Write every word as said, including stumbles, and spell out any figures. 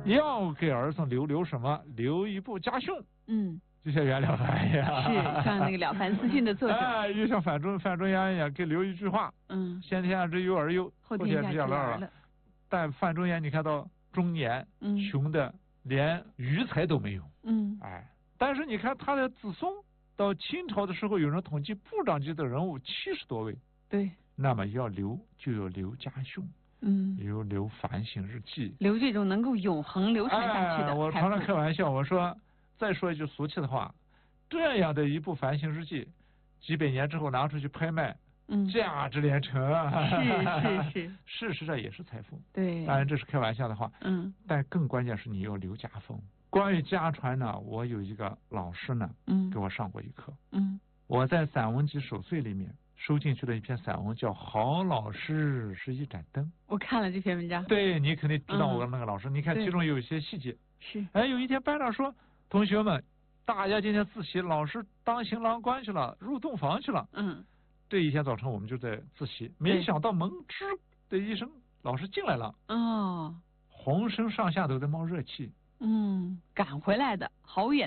要给儿孙留留什么？留一部家训。 嗯， 就像袁了凡一样， 是像那个了凡四训的作者， 哎，又像范仲范仲淹一样，给留一句话。 嗯， 先天下之忧而忧， 后天下之乐而乐。但范仲淹，你看到中年， 嗯， 穷的连余财都没有。 嗯， 哎，但是你看他的子孙，到清朝的时候，有人统计部长级的人物七十多位。 对， 那么要留就要留家训， 嗯， 有留反省日记， 留这种能够永恒流传下去的。 哎、我常常开玩笑，我说再说一句俗气的话，这样的一部反省日记，几百年之后拿出去拍卖， 嗯， 价值连城啊！ 是是是， 事实上也是财富。 对， 当然这是开玩笑的话， 嗯， 但更关键是你要留家风。关于家传呢，我有一个老师呢， 嗯， 给我上过一课， 嗯， 我在散文集守岁里面收进去了一篇散文，叫《好老师是一盏灯》。 我看了这篇文章， 对，你肯定知道我那个老师。嗯、你看其中有一些细节。 是。 哎，有一天班长说：“同学们，大家今天自习，老师当新郎官去了，入洞房去了。” 嗯。 这一天早晨我们就在自习，没想到门吱的一声，老师进来了。 哦。 浑身上下都在冒热气。 嗯，赶回来的，好远。